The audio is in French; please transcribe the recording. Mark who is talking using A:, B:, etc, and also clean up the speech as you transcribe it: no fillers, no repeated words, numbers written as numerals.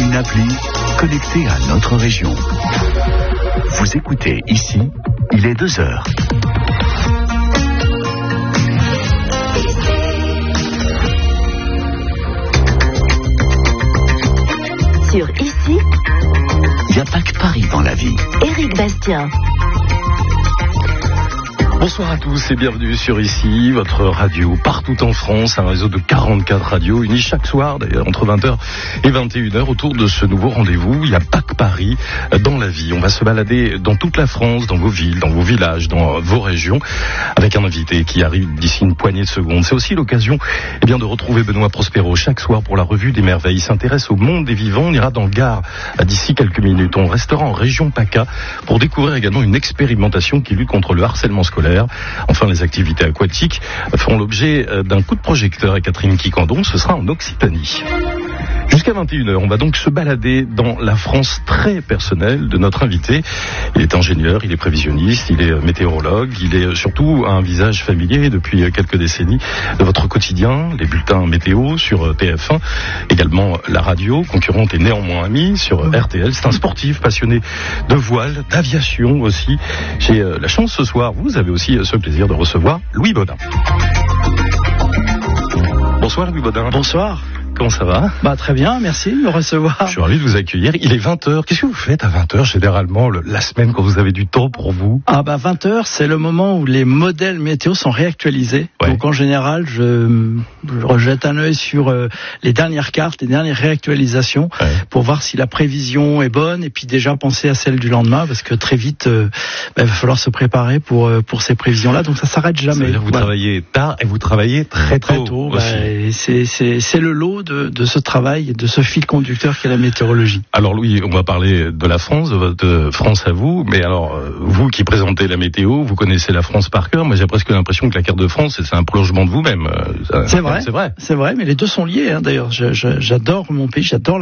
A: Une appli connectée à notre région. Vous écoutez ici, il est 2h.
B: Sur ici,
A: il n'y a pas que Paris dans la vie.
B: Éric Bastien.
C: Bonsoir à tous et bienvenue sur ici, votre radio partout en France, un réseau de 44 radios unis chaque soir d'ailleurs entre 20h et 21h autour de ce nouveau rendez-vous. Il n'y a pas que Paris dans la vie. On va se balader dans toute la France, dans vos villes, dans vos villages, dans vos régions avec un invité qui arrive d'ici une poignée de secondes. C'est aussi l'occasion de retrouver Benoît Prospero chaque soir pour la revue des merveilles. Il s'intéresse au monde des vivants. On ira dans le Gard d'ici quelques minutes. On restera en région PACA pour découvrir également une expérimentation qui lutte contre le harcèlement scolaire. Enfin, les activités aquatiques feront l'objet d'un coup de projecteur à Catherine Quicandon. Ce sera en Occitanie. Jusqu'à 21h, on va donc se balader dans la France très personnelle de notre invité. Il est ingénieur, il est prévisionniste, il est météorologue, il est surtout un visage familier depuis quelques décennies de votre quotidien, les bulletins météo sur TF1, également la radio, concurrente et néanmoins amie sur RTL. C'est un sportif passionné de voile, d'aviation aussi. J'ai la chance ce soir, vous avez aussi ce plaisir de recevoir Louis Baudin. Bonsoir Louis Baudin.
D: Bonsoir.
C: Comment ça va ?
D: Très bien, merci de me recevoir.
C: Je suis ravi de vous accueillir. Il est 20h. Qu'est-ce que vous faites à 20h généralement la semaine quand vous avez du temps pour vous ?
D: 20h, c'est le moment où les modèles météo sont réactualisés. Ouais. Donc en général, je rejette un œil sur les dernières cartes, les dernières réactualisations pour voir si la prévision est bonne et puis déjà penser à celle du lendemain parce que très vite, il va falloir se préparer pour ces prévisions-là. Donc ça s'arrête jamais.
C: C'est-à-dire vous travaillez tard et vous travaillez très tôt aussi.
D: C'est le lot de ce travail et de ce fil conducteur qu'est la météorologie.
C: Alors Louis, on va parler de la France, de votre France à vous, mais alors vous qui présentez la météo, vous connaissez la France par cœur. Moi j'ai presque l'impression que la carte de France c'est un prolongement de vous-même.
D: C'est vrai, mais les deux sont liés. D'ailleurs, j'adore mon pays, j'adore